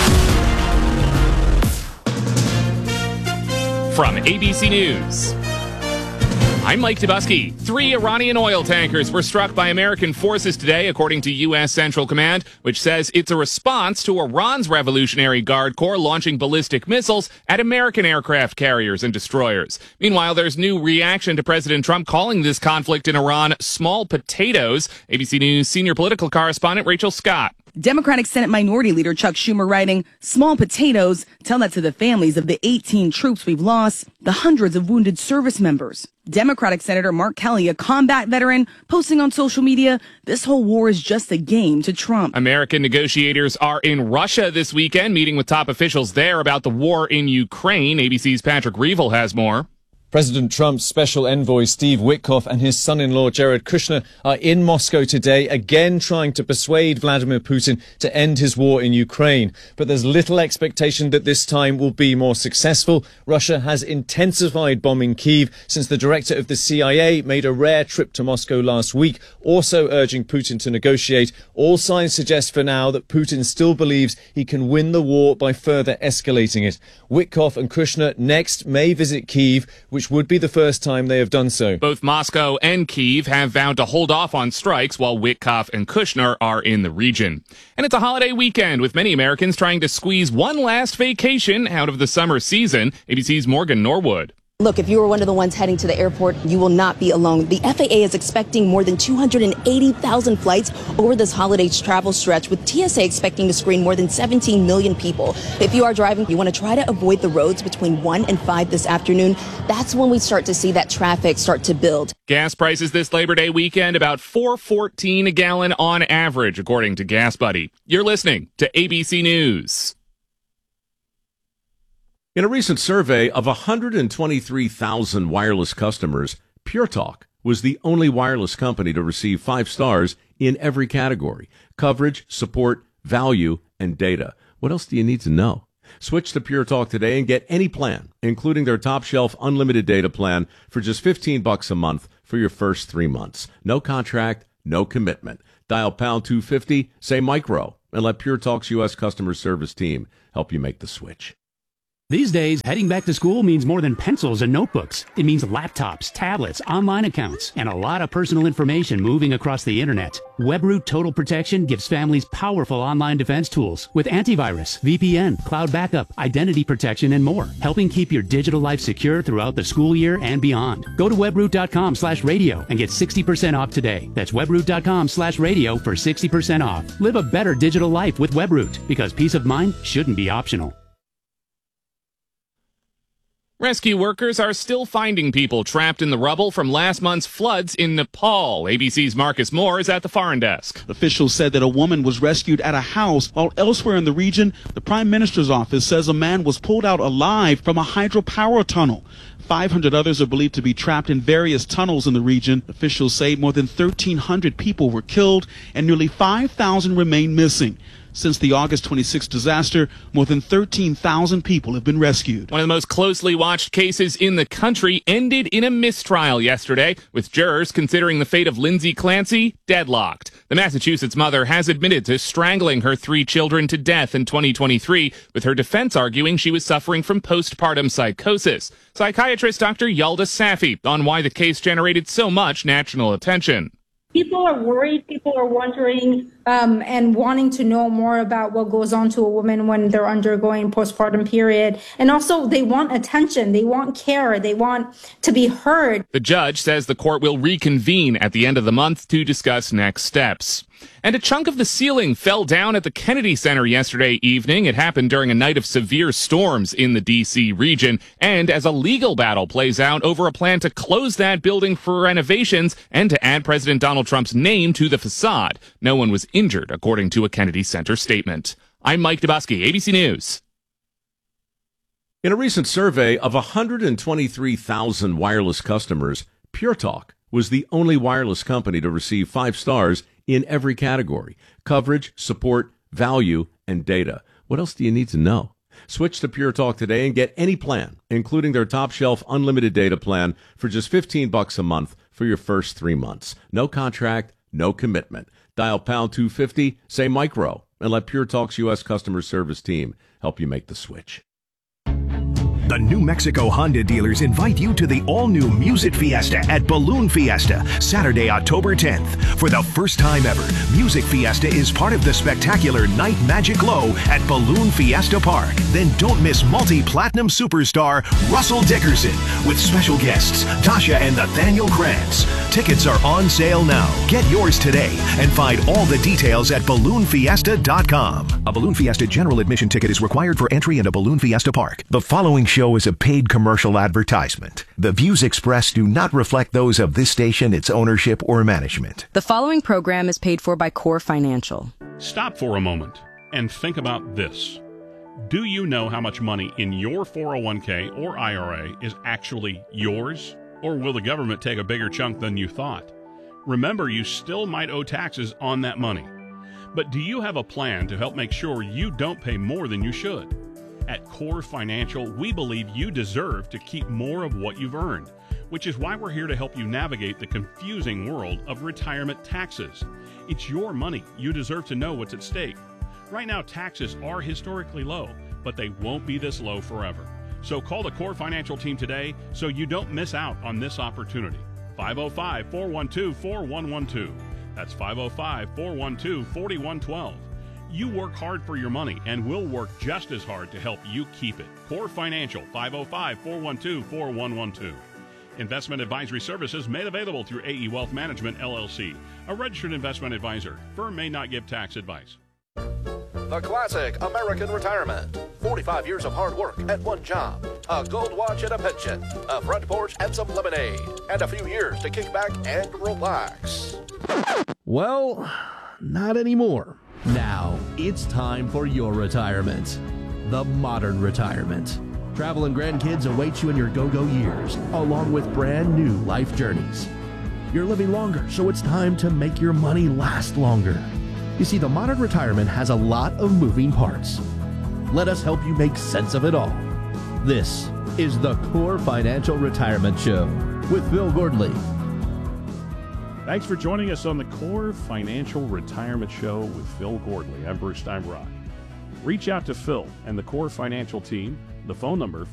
From ABC News, I'm Mike Tabuski. 3 Iranian oil tankers were struck by American forces today, according to U.S. Central Command, which says it's a response to Iran's Revolutionary Guard Corps launching ballistic missiles at American aircraft carriers and destroyers. Meanwhile, there's new reaction to President Trump calling this conflict in Iran small potatoes. ABC News senior political correspondent Rachel Scott. Democratic Senate Minority Leader Chuck Schumer writing, small potatoes, tell that to the families of the 18 troops we've lost, the hundreds of wounded service members. Democratic Senator Mark Kelly, a combat veteran, posting on social media, this whole war is just a game to Trump. American negotiators are in Russia this weekend, meeting with top officials there about the war in Ukraine. ABC's Patrick Reevell has more. President Trump's special envoy Steve Witkoff and his son-in-law Jared Kushner are in Moscow today, again trying to persuade Vladimir Putin to end his war in Ukraine. But there's little expectation that this time will be more successful. Russia has intensified bombing Kyiv since the director of the CIA made a rare trip to Moscow last week, also urging Putin to negotiate. All signs suggest for now that Putin still believes he can win the war by further escalating it. Witkoff and Kushner next may visit Kyiv, which would be the first time they have done so. Both Moscow and Kyiv have vowed to hold off on strikes while Witkoff and Kushner are in the region. And it's a holiday weekend with many Americans trying to squeeze one last vacation out of the summer season. ABC's Morgan Norwood. Look, if you were one of the ones heading to the airport, you will not be alone. The FAA is expecting more than 280,000 flights over this holiday travel stretch, with TSA expecting to screen more than 17 million people. If you are driving, you want to try to avoid the roads between 1 and 5 this afternoon. That's when we start to see that traffic start to build. Gas prices this Labor Day weekend about $4.14 a gallon on average, according to Gas Buddy. You're listening to ABC News. In a recent survey of 123,000 wireless customers, Pure Talk was the only wireless company to receive 5 stars in every category: coverage, support, value, and data. What else do you need to know? Switch to Pure Talk today and get any plan, including their top shelf unlimited data plan, for just $15 a month for your first 3 months. No contract, no commitment. Dial pound 250, say micro, and let Pure Talk's U.S. customer service team help you make the switch. These days, heading back to school means more than pencils and notebooks. It means laptops, tablets, online accounts, and a lot of personal information moving across the internet. WebRoot Total Protection gives families powerful online defense tools with antivirus, VPN, cloud backup, identity protection, and more, helping keep your digital life secure throughout the school year and beyond. Go to webroot.com/radio and get 60% off today. That's webroot.com/radio for 60% off. Live a better digital life with WebRoot, because peace of mind shouldn't be optional. Rescue workers are still finding people trapped in the rubble from last month's floods in Nepal. ABC's Marcus Moore is at the foreign desk. Officials said that a woman was rescued at a house, while elsewhere in the region, the Prime Minister's office says a man was pulled out alive from a hydropower tunnel. 500 others are believed to be trapped in various tunnels in the region. Officials say more than 1,300 people were killed and nearly 5,000 remain missing. Since the August 26 disaster, more than 13,000 people have been rescued. One of the most closely watched cases in the country ended in a mistrial yesterday, with jurors considering the fate of Lindsay Clancy deadlocked. The Massachusetts mother has admitted to strangling her 3 children to death in 2023, with her defense arguing she was suffering from postpartum psychosis. Psychiatrist Dr. Yalda Safi on why the case generated so much national attention. People are worried, people are wondering and wanting to know more about what goes on to a woman when they're undergoing postpartum period. And also they want attention, they want care, they want to be heard. The judge says the court will reconvene at the end of the month to discuss next steps. And a chunk of the ceiling fell down at the Kennedy Center yesterday evening. It happened during a night of severe storms in the D.C. region, and as a legal battle plays out over a plan to close that building for renovations and to add President Donald Trump's name to the facade. No one was injured, according to a Kennedy Center statement. I'm Mike Dubosky, ABC News. In a recent survey of 123,000 wireless customers, Pure Talk was the only wireless company to receive 5 stars in every category: coverage, support, value, and data. What else do you need to know? Switch to Pure Talk today and get any plan, including their top shelf unlimited data plan, for just $15 a month for your first 3 months. No contract, no commitment. Dial pound 250, say micro, and let Pure Talk's U.S. customer service team help you make the switch. The New Mexico Honda dealers invite you to the all-new Music Fiesta at Balloon Fiesta, Saturday, October 10th. For the first time ever, Music Fiesta is part of the spectacular Night Magic Glow at Balloon Fiesta Park. Then don't miss multi-platinum superstar Russell Dickerson with special guests Tasha and Nathaniel Krantz. Tickets are on sale now. Get yours today and find all the details at BalloonFiesta.com. A Balloon Fiesta general admission ticket is required for entry into Balloon Fiesta Park. The following show is a paid commercial advertisement. The views expressed do not reflect those of this station, its ownership, or management. The following program is paid for by Core Financial. Stop for a moment and think about this. Do you know how much money in your 401k or IRA is actually yours? Or will the government take a bigger chunk than you thought? Remember, you still might owe taxes on that money. But do you have a plan to help make sure you don't pay more than you should? At Core Financial, we believe you deserve to keep more of what you've earned, which is why we're here to help you navigate the confusing world of retirement taxes. It's your money. You deserve to know what's at stake. Right now, taxes are historically low, but they won't be this low forever. So call the Core Financial team today so you don't miss out on this opportunity. 505-412-4112. That's 505-412-4112. You work hard for your money, and we'll work just as hard to help you keep it. Core Financial, 505-412-4112. Investment advisory services made available through AE Wealth Management, LLC, a registered investment advisor. Firm may not give tax advice. The classic American retirement. 45 years of hard work at one job, a gold watch and a pension, a front porch and some lemonade, and a few years to kick back and relax. Well, not anymore. Now, it's time for your retirement. The modern retirement. Travel and grandkids await you in your go-go years, along with brand new life journeys. You're living longer, so it's time to make your money last longer. You see, the modern retirement has a lot of moving parts. Let us help you make sense of it all. This is the Core Financial Retirement Show with Phil Gordley. Thanks for joining us on the Core Financial Retirement Show with Phil Gordley. I'm Bruce Steinbrock. Reach out to Phil and the Core Financial team. The phone number,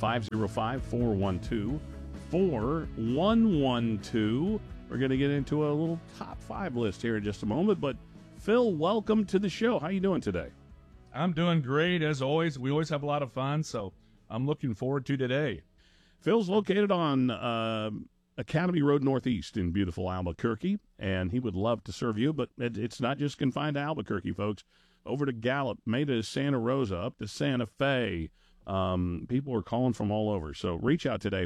505-412-4112. We're going to get into a little top 5 list here in just a moment. But, Phil, welcome to the show. How are you doing today? I'm doing great, as always. We always have a lot of fun, so I'm looking forward to today. Phil's located on Academy Road Northeast in beautiful Albuquerque, and he would love to serve you, but it's not just confined to Albuquerque, folks. Over to Gallup, Meta, Santa Rosa, up to Santa Fe. People are calling from all over. So reach out today,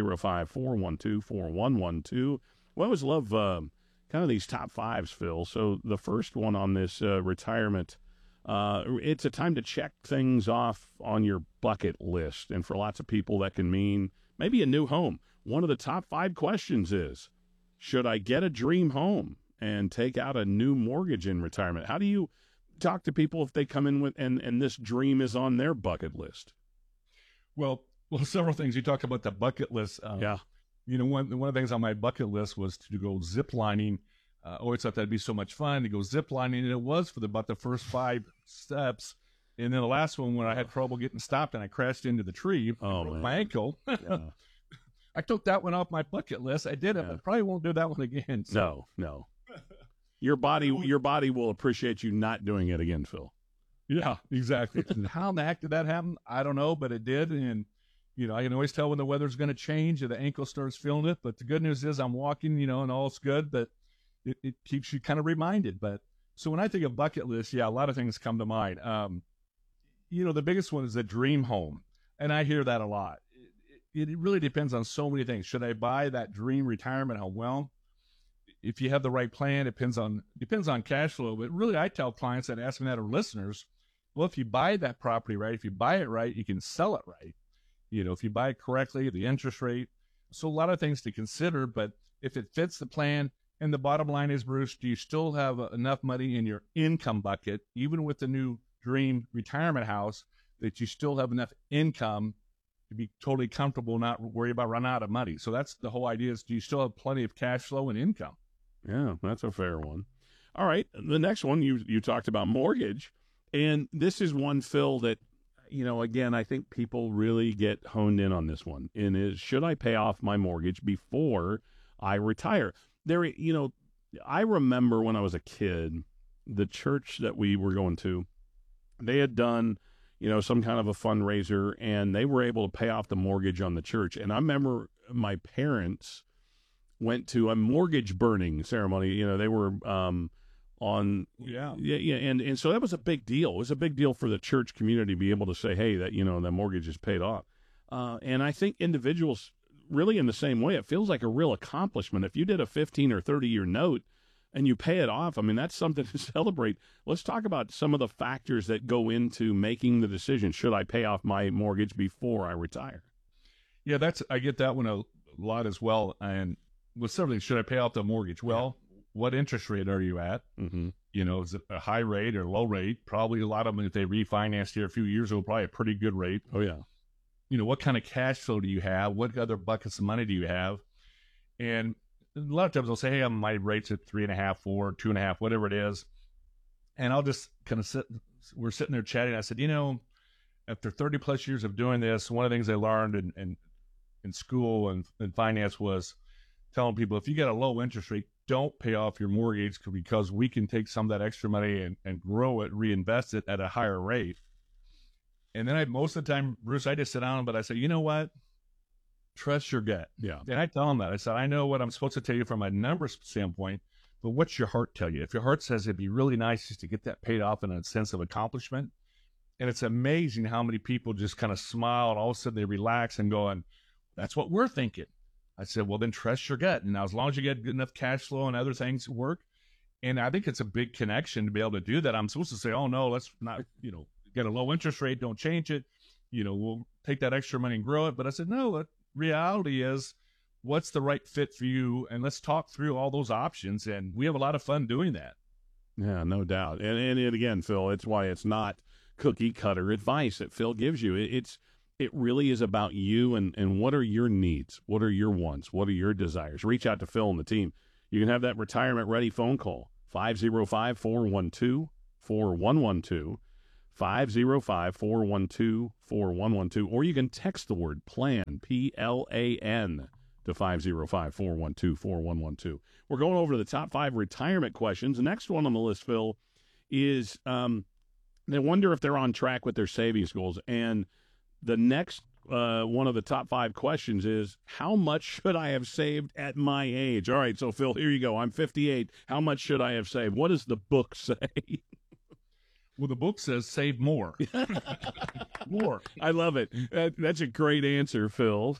505-412-4112. We always love kind of these top 5s, Phil. So the first one on this retirement, it's a time to check things off on your bucket list. And for lots of people, that can mean maybe a new home. One of the top 5 questions is, should I get a dream home and take out a new mortgage in retirement? How do you talk to people if they come in with and this dream is on their bucket list? Well, several things. You talk about the bucket list. Yeah. You know, one of the things on my bucket list was to go zip lining. Always thought that'd be so much fun to go zip lining, and it was for about the first 5 steps. And then the last one, when I had trouble getting stopped and I crashed into the tree, broke my ankle. Yeah. I took that one off my bucket list. I did it, but probably won't do that one again. So. No. Your body will appreciate you not doing it again, Phil. Yeah, exactly. How in the heck did that happen? I don't know, but it did. And, you know, I can always tell when the weather's going to change or the ankle starts feeling it. But the good news is I'm walking, you know, and all's good. But it keeps you kind of reminded. But so when I think of bucket list, yeah, a lot of things come to mind. You know, the biggest one is the dream home. And I hear that a lot. It really depends on so many things. Should I buy that dream retirement home? Well, if you have the right plan, it depends on cash flow. But really, I tell clients that ask me that, or listeners, well, if you buy that property right, if you buy it right, you can sell it right. You know, if you buy it correctly, the interest rate. So a lot of things to consider. But if it fits the plan, and the bottom line is, Bruce, do you still have enough money in your income bucket, even with the new dream retirement house, that you still have enough income to be totally comfortable, not worry about running out of money? So that's the whole idea, is do you still have plenty of cash flow and income? Yeah, that's a fair one. All right. The next one, you talked about mortgage. And this is one, Phil, that, you know, again, I think people really get honed in on this one. And is, should I pay off my mortgage before I retire? There, you know, I remember when I was a kid, the church that we were going to, they had done, you know, some kind of a fundraiser, and they were able to pay off the mortgage on the church. And I remember my parents went to a mortgage burning ceremony. You know, they were and so that was a big deal. It was a big deal for the church community to be able to say, hey, that, you know, the mortgage is paid off. And I think individuals really in the same way, it feels like a real accomplishment. If you did a 15 or 30 year note and you pay it off, I mean, that's something to celebrate. Let's talk about some of the factors that go into making the decision. Should I pay off my mortgage before I retire? Yeah, I get that one a lot as well. And with several things, should I pay off the mortgage? Well, what interest rate are you at? Mm-hmm. You know, is it a high rate or low rate? Probably a lot of them, if they refinanced here a few years ago, probably a pretty good rate. Oh, yeah. You know, what kind of cash flow do you have? What other buckets of money do you have? And a lot of times they'll say, hey, my rate's at 3.5, 4, 2.5, whatever it is. And I'll just kind of we're sitting there chatting. I said, you know, after 30 plus years of doing this, one of the things I learned in school and in finance was telling people, if you get a low interest rate, don't pay off your mortgage because we can take some of that extra money and grow it, reinvest it at a higher rate. And then most of the time, Bruce, I just sit down, but I say, you know what? Trust your gut. Yeah. And I tell them that. I said, I know what I'm supposed to tell you from a numbers standpoint, but what's your heart tell you? If your heart says it'd be really nice just to get that paid off in a sense of accomplishment, and it's amazing how many people just kind of smile and all of a sudden they relax and going, that's what we're thinking. I said, well, then trust your gut. And now as long as you get good enough cash flow and other things work, and I think it's a big connection to be able to do that. I'm supposed to say, oh, no, let's not, get a low interest rate, don't change it. We'll take that extra money and grow it. But I said, no, the reality is what's the right fit for you? And let's talk through all those options. And we have a lot of fun doing that. Yeah, no doubt. And again, Phil, it's why it's not cookie cutter advice that Phil gives you. It really is about you and what are your needs? What are your wants? What are your desires? Reach out to Phil and the team. You can have that retirement ready phone call, 505-412-4112, 505-412-4112, or you can text the word PLAN, PLAN, to 505-412-4112. We're going over to the top 5 retirement questions. The next one on the list, Phil, is they wonder if they're on track with their savings goals. And the next one of the top 5 questions is, how much should I have saved at my age? All right, so Phil, here you go. I'm 58. How much should I have saved? What does the book say? Well, the book says save more. More. I love it. That's a great answer, Phil.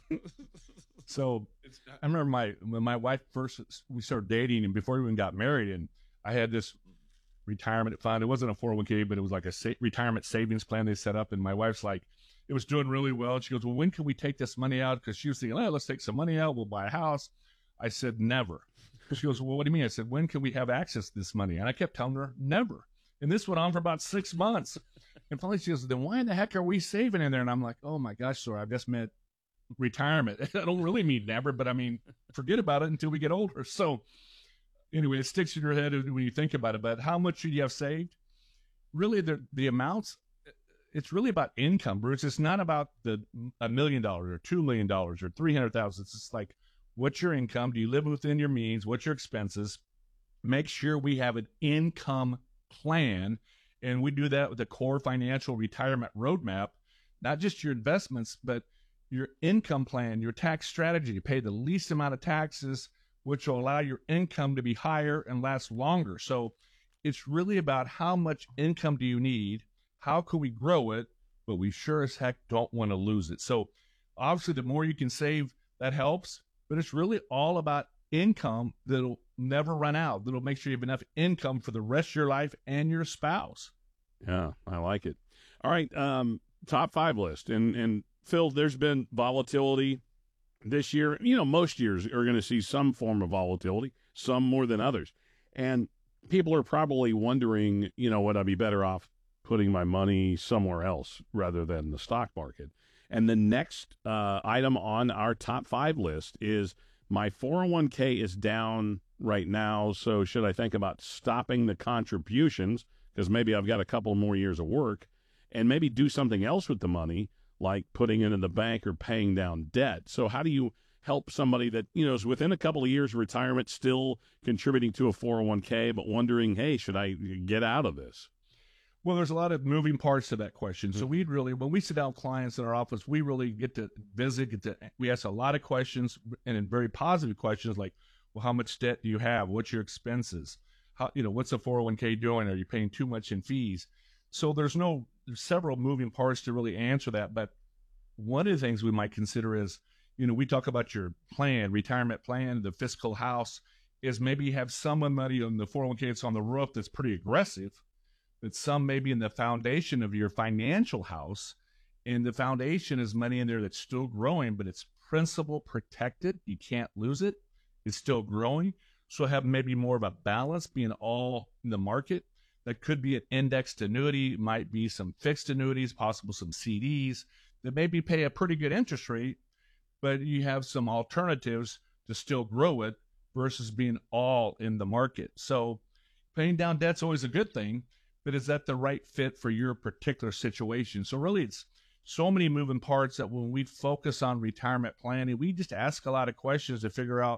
So I remember when my wife we started dating and before we even got married, and I had this retirement fund. It wasn't a 401k, but it was like a retirement savings plan they set up. And my wife's like, it was doing really well. She goes, well, when can we take this money out? Because she was thinking, let's take some money out. We'll buy a house. I said, never. She goes, well, what do you mean? I said, when can we have access to this money? And I kept telling her, never. And this went on for about 6 months. And finally she goes, then why in the heck are we saving in there? And I'm like, oh my gosh, sorry, I've just meant retirement. I don't really mean never, but I mean, forget about it until we get older. So anyway, it sticks in your head when you think about it. But how much should you have saved? Really, the amounts, it's really about income, Bruce. It's not about $1 million or $2 million or $300,000. It's just like, what's your income? Do you live within your means? What's your expenses? Make sure we have an income plan, and we do that with the core financial retirement roadmap. Not just your investments, but your income plan, your tax strategy to pay the least amount of taxes, which will allow your income to be higher and last longer. So it's really about how much income do you need, how can we grow it, but we sure as heck don't want to lose it. So obviously the more you can save, that helps, but it's really all about income that'll never run out, that'll make sure you have enough income for the rest of your life and your spouse. Yeah, I like it. All right, top 5 list. And Phil, there's been volatility this year. Most years are going to see some form of volatility, some more than others. And people are probably wondering, would I be better off putting my money somewhere else rather than the stock market? And the next item on our top 5 list is, my 401k is down right now, so should I think about stopping the contributions because maybe I've got a couple more years of work, and maybe do something else with the money, like putting it in the bank or paying down debt? So how do you help somebody that, is within a couple of years of retirement, still contributing to a 401k, but wondering, hey, should I get out of this? Well, there's a lot of moving parts to that question. So when we sit down with clients in our office, we really get to visit, we ask a lot of questions, and very positive questions like, well, how much debt do you have? What's your expenses? What's a 401k doing? Are you paying too much in fees? So there's several moving parts to really answer that. But one of the things we might consider is, we talk about your plan, retirement plan, the fiscal house, is maybe you have some money on the 401k that's on the roof that's pretty aggressive, but some maybe in the foundation of your financial house, and the foundation is money in there that's still growing, but it's principal protected. You can't lose it. It's still growing. So have maybe more of a balance, being all in the market. That could be an indexed annuity, might be some fixed annuities, possible some CDs that maybe pay a pretty good interest rate, but you have some alternatives to still grow it versus being all in the market. So paying down debt's always a good thing, but is that the right fit for your particular situation? So really, it's so many moving parts that when we focus on retirement planning, we just ask a lot of questions to figure out,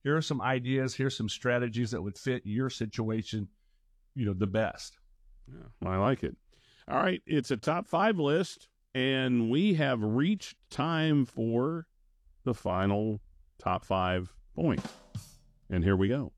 here are some ideas, here's some strategies that would fit your situation, the best. Yeah, I like it. All right, it's a top 5 list, and we have reached time for the final top 5 points. And here we go.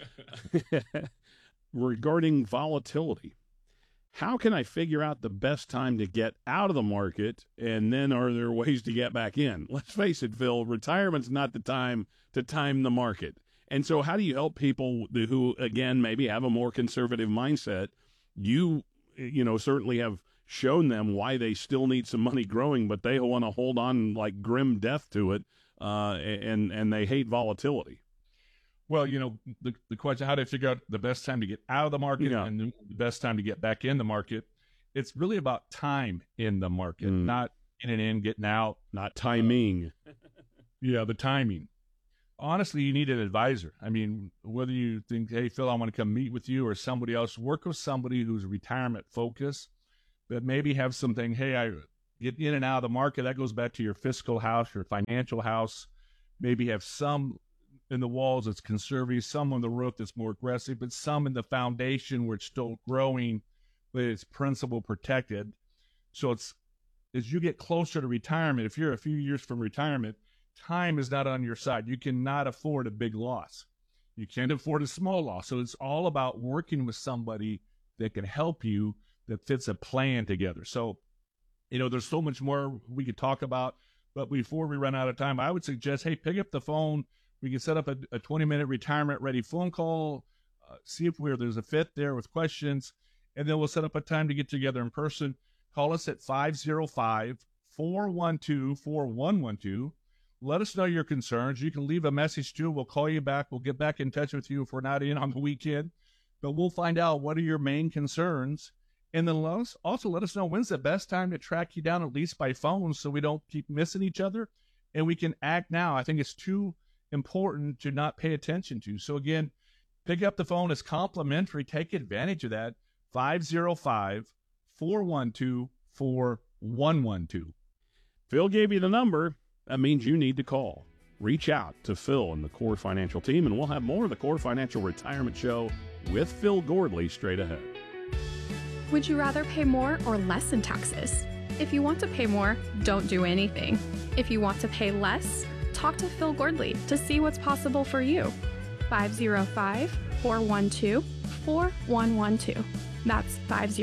Regarding volatility, how can I figure out the best time to get out of the market, and then are there ways to get back in? Let's face it, Phil, retirement's not the time to time the market. And so how do you help people who, again, maybe have a more conservative mindset? You certainly have shown them why they still need some money growing, but they want to hold on like grim death to it, and they hate volatility. Well, the question, how do I figure out the best time to get out of the market and the best time to get back in the market? It's really about time in the market, not getting in, getting out. Not timing. The timing. Honestly, you need an advisor. I mean, whether you think, hey, Phil, I want to come meet with you, or somebody else, work with somebody who's retirement focused, but maybe have something, hey, I get in and out of the market. That goes back to your fiscal house, your financial house. Maybe have some in the walls that's conservative, some on the roof that's more aggressive, but some in the foundation where it's still growing, but it's principal protected. So it's, as you get closer to retirement, if you're a few years from retirement, time is not on your side. You cannot afford a big loss. You can't afford a small loss. So it's all about working with somebody that can help you, that fits a plan together. So, there's so much more we could talk about, but before we run out of time, I would suggest, hey, pick up the phone. We can set up a 20-minute retirement-ready phone call, see if there's a fit there with questions, and then we'll set up a time to get together in person. Call us at 505-412-4112. Let us know your concerns. You can leave a message too. We'll call you back. We'll get back in touch with you if we're not in on the weekend. But we'll find out what are your main concerns. And then let us know when's the best time to track you down, at least by phone, so we don't keep missing each other. And we can act now. I think it's too important to not pay attention to. So again, pick up the phone. It's complimentary. Take advantage of that. 505-412-4112. Phil gave you the number. That means you need to call. Reach out to Phil and the Core Financial team, and we'll have more of the Core Financial Retirement Show with Phil Gordley straight ahead. Would you rather pay more or less in taxes? If you want to pay more, don't do anything. If you want to pay less, talk to Phil Gordley to see what's possible for you. 505-412-4112. That's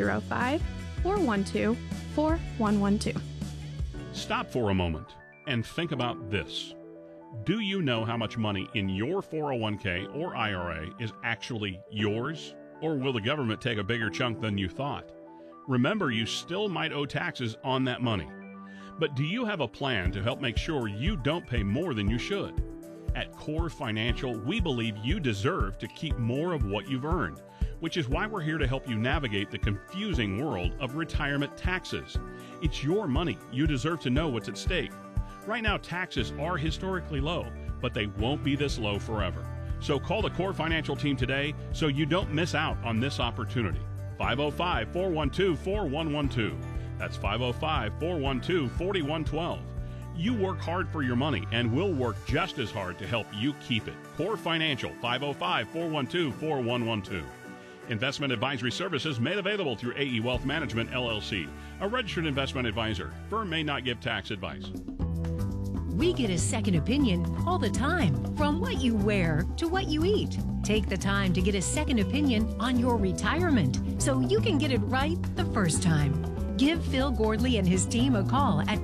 505-412-4112. Stop for a moment and think about this. Do you know how much money in your 401k or IRA is actually yours? Or will the government take a bigger chunk than you thought? Remember, you still might owe taxes on that money. But do you have a plan to help make sure you don't pay more than you should? At Core Financial, we believe you deserve to keep more of what you've earned, which is why we're here to help you navigate the confusing world of retirement taxes. It's your money. You deserve to know what's at stake. Right now, taxes are historically low, but they won't be this low forever. So call the Core Financial team today so you don't miss out on this opportunity. 505-412-4112. That's 505-412-4112. You work hard for your money, and we'll work just as hard to help you keep it. Core Financial, 505-412-4112. Investment advisory services made available through AE Wealth Management, LLC, a registered investment advisor. Firm may not give tax advice. We get a second opinion all the time, from what you wear to what you eat. Take the time to get a second opinion on your retirement so you can get it right the first time. Give Phil Gordley and his team a call at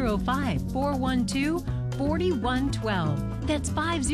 505-412-4112. That's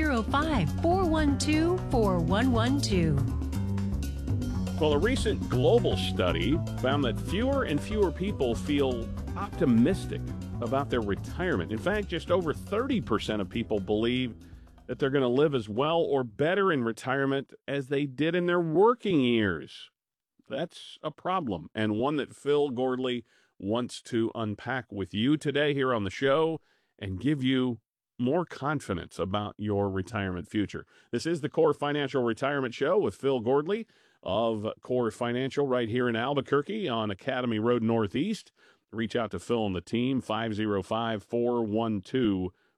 505-412-4112. Well, a recent global study found that fewer and fewer people feel optimistic about their retirement. In fact, just over 30% of people believe that they're going to live as well or better in retirement as they did in their working years. That's a problem, and one that Phil Gordley wants to unpack with you today here on the show and give you more confidence about your retirement future. This is the Core Financial Retirement Show with Phil Gordley of Core Financial right here in Albuquerque on Academy Road Northeast. Reach out to Phil and the team, 505-412-4112.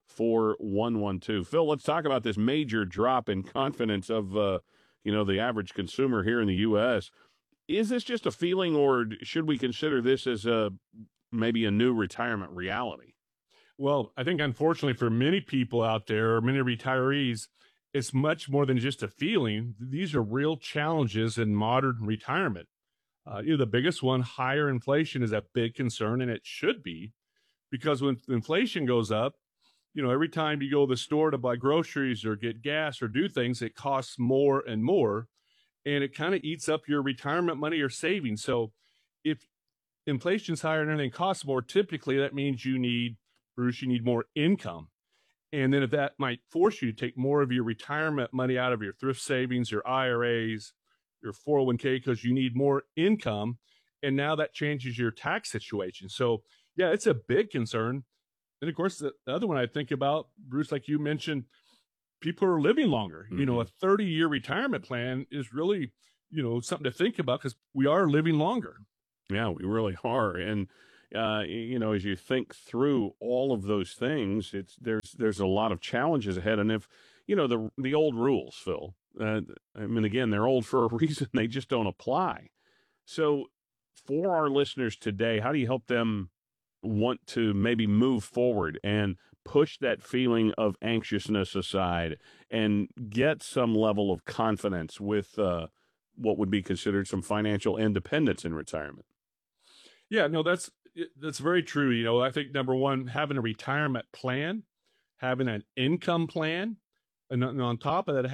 888-866-4112. Phil, let's talk about this major drop in confidence of, the average consumer here in the U.S. Is this just a feeling, or should we consider this as maybe a new retirement reality? Well, I think unfortunately for many people out there, or many retirees, it's much more than just a feeling. These are real challenges in modern retirement. The biggest one, higher inflation, is a big concern, and it should be, because when inflation goes up, every time you go to the store to buy groceries or get gas or do things, it costs more and more, and it kind of eats up your retirement money or savings. So if inflation's higher and everything costs more, typically that means you need more income. And then if that might force you to take more of your retirement money out of your thrift savings, your IRAs, your 401k, because you need more income. And now that changes your tax situation. So yeah, it's a big concern. And of course, the other one I think about, Bruce, like you mentioned, people are living longer. Mm-hmm. A 30-year retirement plan is really, something to think about, because we are living longer. Yeah, we really are. And as you think through all of those things, there's a lot of challenges ahead. And if the old rules, Phil, again, they're old for a reason. They just don't apply. So for our listeners today, how do you help them want to maybe move forward and push that feeling of anxiousness aside and get some level of confidence with what would be considered some financial independence in retirement? Yeah, no, that's very true. I think number one, having a retirement plan, having an income plan, and on top of that,